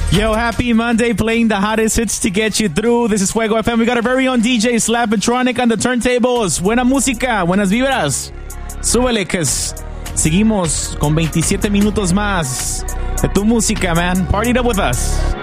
Yo, happy Monday, playing the hottest hits to get you through. This is Fuego FM. We got our very own DJ Slapatronic on the turntables. Buena música, buenas vibras. Súbele, que seguimos con 27 minutos más de tu música, man. Party it up with us.